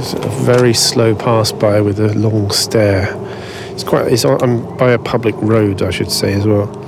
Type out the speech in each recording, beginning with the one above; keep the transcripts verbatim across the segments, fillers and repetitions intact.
It's a very slow pass by with a long stare. It's quite. It's on, I'm by a public road, I should say, as well.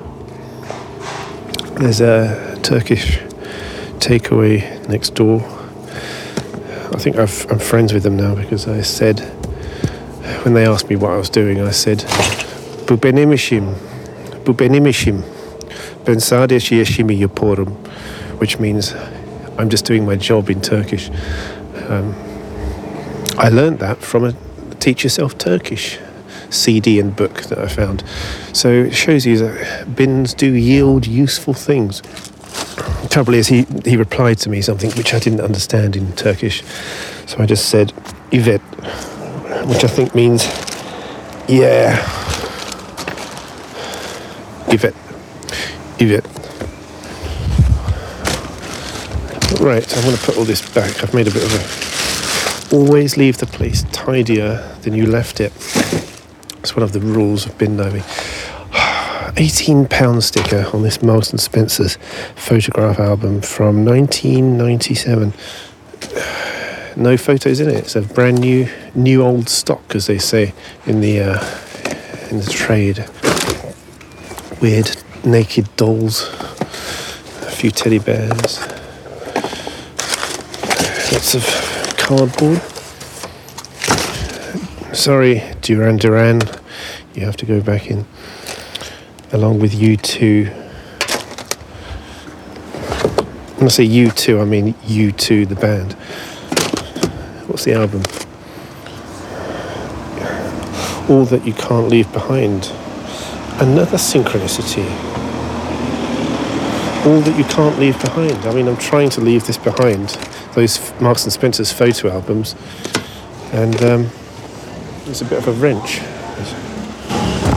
There's a Turkish takeaway next door. I think I've, I'm friends with them now because I said, when they asked me what I was doing, I said, "Bu benim işim, bu benim işim. Ben sadece işimi yapıyorum," which means I'm just doing my job in Turkish. Um, I learned that from a Teach Yourself Turkish C D and book that I found. So it shows you that bins do yield useful things. The trouble is, he, he replied to me something which I didn't understand in Turkish. So I just said, "Evet," which I think means, yeah. Evet. Evet. Right, I'm going to put all this back. I've made a bit of a... Always leave the place tidier than you left it. It's one of the rules of bin diving. eighteen pound sticker on this Marks and Spencer's photograph album from nineteen ninety-seven. No photos in it. It's a brand new, new old stock, as they say in the uh, in the trade. Weird naked dolls, a few teddy bears, lots of cardboard. Sorry, Duran Duran, you have to go back in, along with U two. When I say U two, I mean U two, the band. What's the album? All That You Can't Leave Behind. Another synchronicity. All That You Can't Leave Behind. I mean, I'm trying to leave this behind, those Marks and Spencer's photo albums, and um, it's a bit of a wrench.